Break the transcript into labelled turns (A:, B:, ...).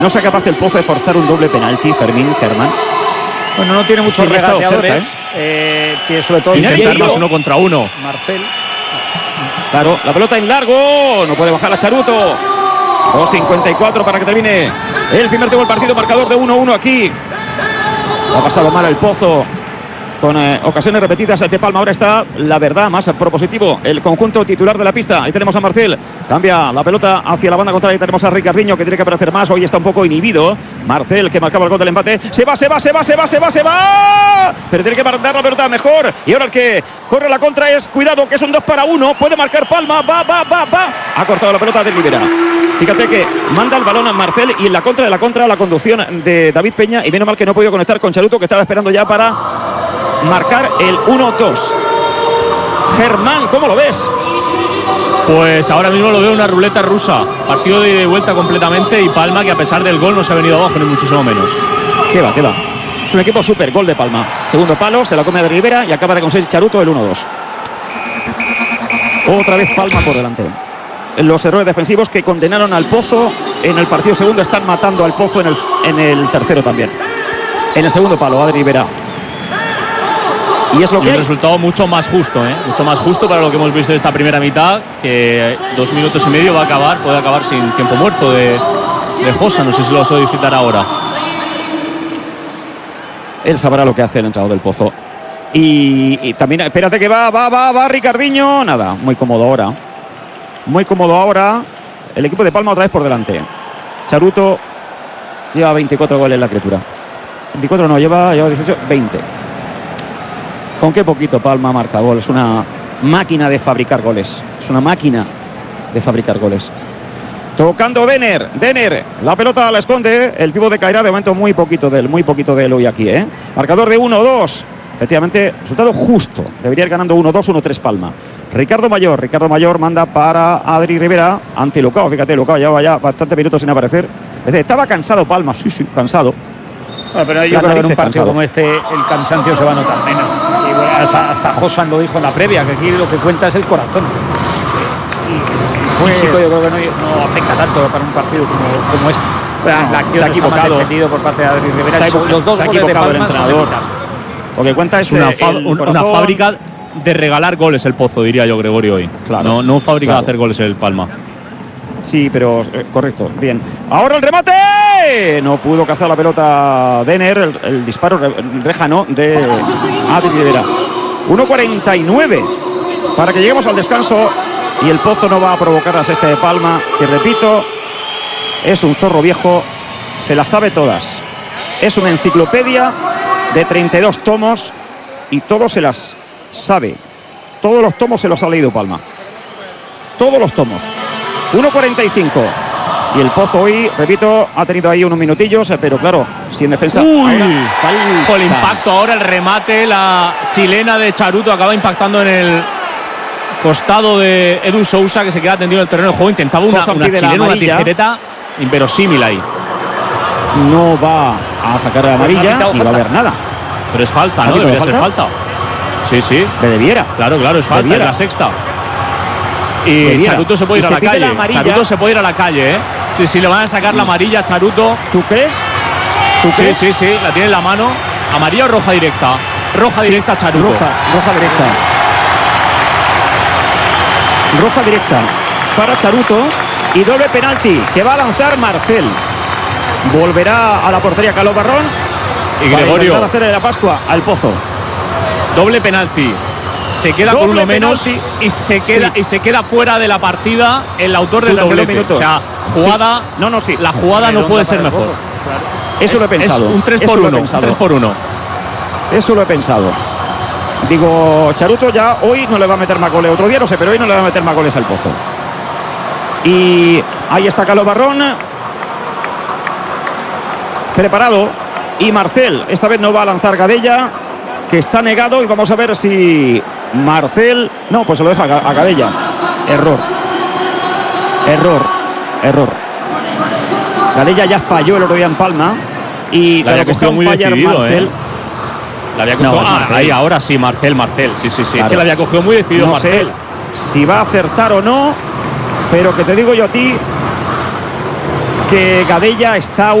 A: No sea capaz el Pozo de forzar un doble penalti, Fermín, Germán.
B: Bueno, no tiene muchos regateadores, que sobre todo
C: intentar más uno contra uno.
B: Marcel.
A: Claro, la pelota en largo, no puede bajar a Charuto. 2:54 para que termine el primer tiempo del partido, marcador de 1-1 aquí. Ha pasado mal el Pozo con ocasiones repetidas de Palma. Ahora está, la verdad, más propositivo el conjunto titular de la pista. Ahí tenemos a Marcel, cambia la pelota hacia la banda contraria. Ahí tenemos a Ricardinho, que tiene que aparecer más. Hoy está un poco inhibido Marcel, que marcaba el gol del empate. Se va. Pero tiene que mandar la pelota mejor. Y ahora el que corre la contra es, cuidado, que es un 2-1. Puede marcar Palma, va. Ha cortado la pelota de Rivera. Fíjate que manda el balón a Marcel y en la contra la conducción de David Peña. Y menos mal que no ha podido conectar con Charuto, que estaba esperando ya para marcar el 1-2. Germán, ¿cómo lo ves?
C: Pues ahora mismo lo veo una ruleta rusa. Partido de vuelta completamente y Palma, que a pesar del gol no se ha venido abajo ni muchísimo menos.
A: ¿Qué va? Es un equipo súper. Gol de Palma. Segundo palo, se la come de Rivera y acaba de conseguir Charuto el 1-2. Otra vez Palma por delante. Los errores defensivos que condenaron al Pozo en el partido segundo están matando al Pozo en el tercero también. En el segundo palo, Adri Rivera. Y es lo que
C: un resultado mucho más justo, mucho más justo para lo que hemos visto en esta primera mitad, que 2 minutos y medio puede acabar sin tiempo muerto de Josa. No sé si lo vas a disfrutar ahora.
A: Él sabrá lo que hace el entrenador del Pozo. Y también, espérate que va Ricardinho. Nada, muy cómodo ahora. El equipo de Palma otra vez por delante. Charuto lleva 24 goles la criatura. 24 no, lleva 18, 20. Con qué poquito Palma marca gol. Es una máquina de fabricar goles. Tocando Denner. La pelota la esconde. El pívot de Cairá, de momento muy poquito de él hoy aquí. Marcador de 1-2. Efectivamente, resultado justo. Debería ir ganando 1-2, 1-3 Palma. Ricardo Mayor manda para Adri Rivera ante Lucao. Fíjate, Lucao lleva ya bastantes minutos sin aparecer. Estaba cansado Palma, sí, cansado.
B: Bueno, pero yo creo que en un partido como este el cansancio se va a notar menos. Y bueno, hasta Josan lo dijo en la previa, que aquí lo que cuenta es el corazón. Y el físico yo creo que no afecta tanto para un partido como este. La acción está mal defendido por parte de Adri Rivera. Los dos goles de Palma son.
A: Lo que cuenta es
C: una fábrica de regalar goles el Pozo, diría yo, Gregorio, hoy.
A: Claro,
C: no fábrica de hacer goles el Palma.
A: Sí, pero correcto, bien. Ahora el remate. No pudo cazar la pelota Denner. El disparo rejano de Adri Rivera. 1:49 para que lleguemos al descanso. Y el Pozo no va a provocar la sexta de Palma, que repito, es un zorro viejo. Se las sabe todas. Es una enciclopedia de 32 tomos y todos se las sabe. Todos los tomos se los ha leído Palma. Todos los tomos. 1:45. Y el Pozo hoy, repito, ha tenido ahí unos minutillos, pero claro, sin defensa.
C: Con el impacto ahora, el remate, la chilena de Charuto acaba impactando en el costado de Edu Sousa, que se queda tendido en el terreno de juego. Intentaba una chilena, una tijereta inverosímil ahí.
A: No va a sacar la amarilla ni va a haber nada.
C: Pero es falta, ¿no? Debería ser falta. Sí.
A: Le debiera.
C: Claro, es falta, es la sexta. Y debiera. Charuto se puede ir a la calle. Charuto se puede ir a la calle, Sí, le van a sacar la amarilla a Charuto.
A: ¿Tú crees?
C: Sí, la tiene en la mano. ¿Amarilla o roja directa? Roja directa a Charuto.
A: Roja directa para Charuto y doble penalti que va a lanzar Marcel. Volverá a la portería Carlos Barrón
C: y Gregorio
A: para hacerle la Pascua al Pozo.
C: Doble penalti. Se queda con uno menos y se queda fuera de la partida el autor del doblete. O sea, jugada.
A: Sí.
C: La jugada no puede ser mejor.
A: Eso lo he pensado.
C: Es un 3-1.
A: Eso lo he pensado. Digo, Charuto ya hoy no le va a meter más goles. Otro día no sé, pero hoy no le va a meter más goles al Pozo. Y ahí está Carlos Barrón. Preparado. Y Marcel, esta vez no va a lanzar Gadella, que está negado. Y vamos a ver si Marcel. No, pues se lo deja a Gadella. Error. Gadella ya falló el otro día en Palma. Y
C: la había cogido muy decidido,
A: Marcel.
C: La había cogido. Ahí ahora sí, Marcel. Sí. Claro. Es que la había cogido muy decidido Marcel.
A: No sé si va a acertar o no, pero que te digo yo a ti que Gadella está